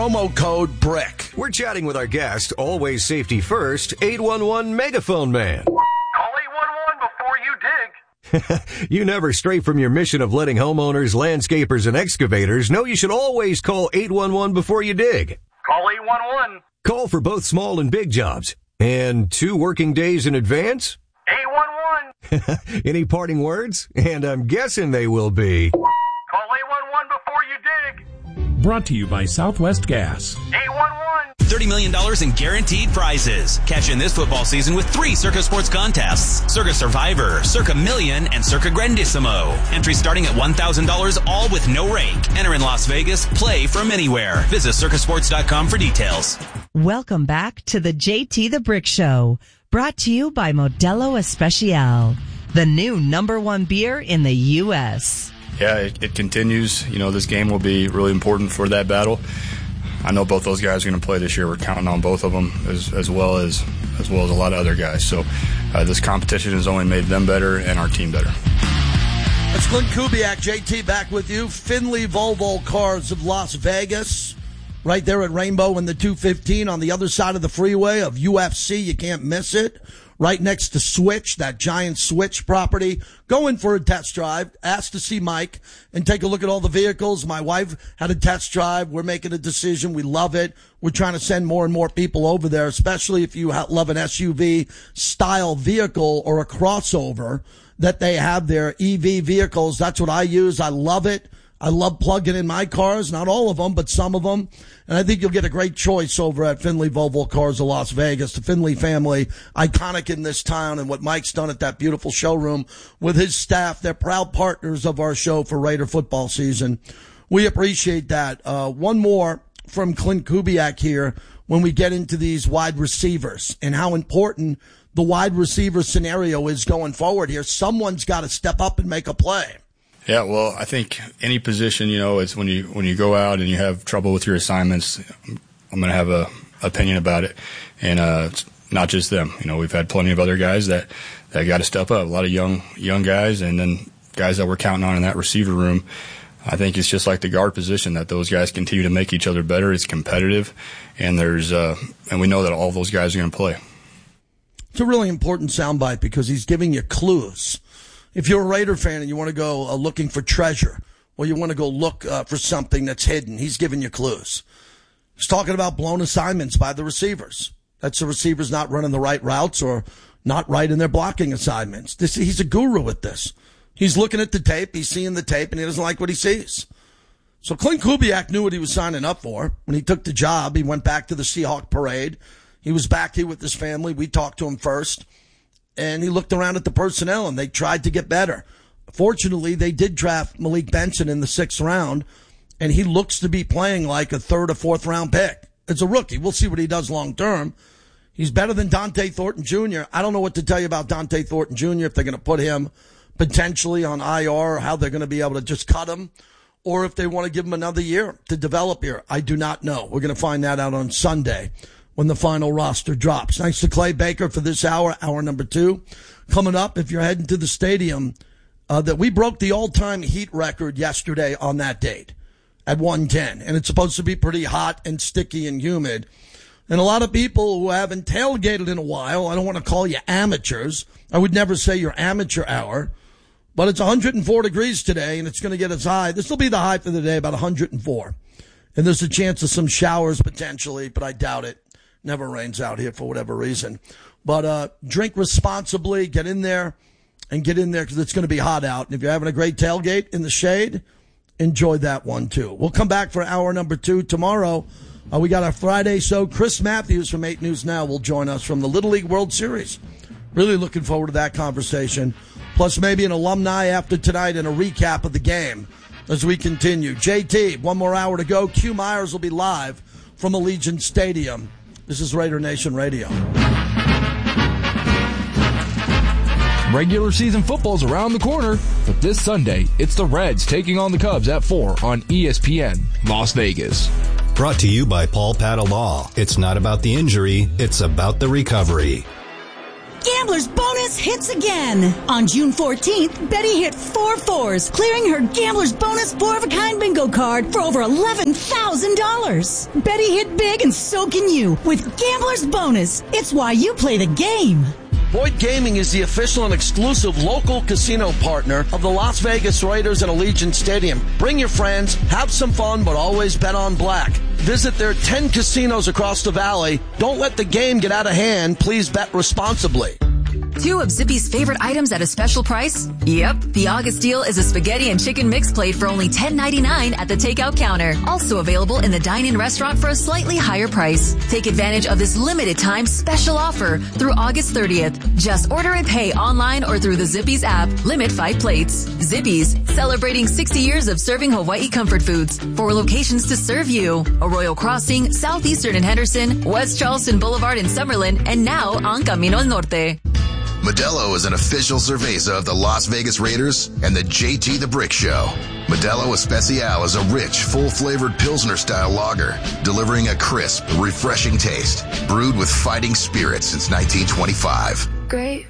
Promo code BRICK. We're chatting with our guest, Always Safety First, 811 Megaphone Man. Call 811 before you dig. You never stray from your mission of letting homeowners, landscapers, and excavators know you should always call 811 before you dig. Call 811. Call for both small and big jobs. And 2 working days in advance? 811. Any parting words? And I'm guessing they will be... Call 811 before you dig. Brought to you by Southwest Gas. 811. $30 million in guaranteed prizes. Cash in this football season with 3 Circa Sports contests. Circa Survivor, Circa Million, and Circa Grandissimo. Entries starting at $1,000, all with no rake. Enter in Las Vegas. Play from anywhere. Visit circasports.com for details. Welcome back to the JT the Brick Show. Brought to you by Modelo Especial, the new #1 beer in the U.S. Yeah, it continues. You know, this game will be really important for that battle. I know both those guys are going to play this year. We're counting on both of them as well as a lot of other guys. So this competition has only made them better and our team better. That's Clint Kubiak, JT, back with you. Finley Volvo Cars of Las Vegas, right there at Rainbow and the 215 on the other side of the freeway of UFC. You can't miss it. Right next to Switch, that giant Switch property. Go in for a test drive. Ask to see Mike and take a look at all the vehicles. My wife had a test drive. We're making a decision. We love it. We're trying to send more and more people over there, especially if you love an SUV style vehicle or a crossover that they have there. EV vehicles. That's what I use. I love it. I love plugging in my cars, not all of them, but some of them. And I think you'll get a great choice over at Finley Volvo Cars of Las Vegas. The Finley family, iconic in this town, and what Mike's done at that beautiful showroom with his staff. They're proud partners of our show for Raider football season. We appreciate that. One more from Clint Kubiak here when we get into these wide receivers and how important the wide receiver scenario is going forward here. Someone's got to step up and make a play. Yeah, well, I think any position, you know, it's when you go out and you have trouble with your assignments, I'm going to have a opinion about it. And it's not just them. You know, we've had plenty of other guys that got to step up. A lot of young guys, and then guys that we're counting on in that receiver room. I think it's just like the guard position that those guys continue to make each other better. It's competitive, and and we know that all those guys are going to play. It's a really important soundbite because he's giving you clues. If you're a Raider fan and you want to go looking for treasure, or you want to go look for something that's hidden, he's giving you clues. He's talking about blown assignments by the receivers. That's the receivers not running the right routes or not right in their blocking assignments. He's a guru at this. He's looking at the tape, he's seeing the tape, and he doesn't like what he sees. So Clint Kubiak knew what he was signing up for. When he took the job, he went back to the Seahawk parade. He was back here with his family. We talked to him first. And he looked around at the personnel, and they tried to get better. Fortunately, they did draft Malik Benson in the 6th round, and he looks to be playing like a 3rd or 4th round pick. It's a rookie. We'll see what he does long term. He's better than Dante Thornton Jr. I don't know what to tell you about Dante Thornton Jr., if they're going to put him potentially on IR, or how they're going to be able to just cut him, or if they want to give him another year to develop here. I do not know. We're going to find that out on Sunday when the final roster drops. Thanks to Clay Baker for this hour number 2. Coming up, if you're heading to the stadium, that we broke the all-time heat record yesterday on that date at 110. And it's supposed to be pretty hot and sticky and humid. And a lot of people who haven't tailgated in a while, I don't want to call you amateurs. I would never say you're amateur hour. But it's 104 degrees today, and it's going to get as high. This will be the high for the day, about 104. And there's a chance of some showers potentially, but I doubt it. Never rains out here for whatever reason. But drink responsibly, get in there because it's going to be hot out. And if you're having a great tailgate in the shade, enjoy that one too. We'll come back for hour number 2 tomorrow. We got our Friday show. Chris Matthews from 8 News Now will join us from the Little League World Series. Really looking forward to that conversation. Plus maybe an alumni after tonight and a recap of the game as we continue. JT, 1 more hour to go. Q Myers will be live from Allegiant Stadium. This is Raider Nation Radio. Regular season football's around the corner, but this Sunday, it's the Reds taking on the Cubs at 4 on ESPN Las Vegas. Brought to you by Paul Patta Law. It's not about the injury, it's about the recovery. Get Gambler's Bonus hits again. On June 14th, Betty hit 4 fours, clearing her Gambler's Bonus 4-of-a-kind bingo card for over $11,000. Betty hit big and so can you with Gambler's Bonus. It's why you play the game. Boyd Gaming is the official and exclusive local casino partner of the Las Vegas Raiders and Allegiant Stadium. Bring your friends, have some fun, but always bet on black. Visit their 10 casinos across the valley. Don't let the game get out of hand. Please bet responsibly. 2 of Zippy's favorite items at a special price? Yep. The August deal is a spaghetti and chicken mix plate for only $10.99 at the takeout counter. Also available in the dine-in restaurant for a slightly higher price. Take advantage of this limited time special offer through August 30th. Just order and pay online or through the Zippy's app. Limit 5 plates. Zippy's, celebrating 60 years of serving Hawaii comfort foods. 4 locations to serve you. Arroyo Crossing, Southeastern in Henderson, West Charleston Boulevard in Summerlin, and now on Camino al Norte. Modelo is an official cerveza of the Las Vegas Raiders and the JT the Brick Show. Modelo Especial is a rich, full-flavored Pilsner-style lager, delivering a crisp, refreshing taste, brewed with fighting spirit since 1925. Great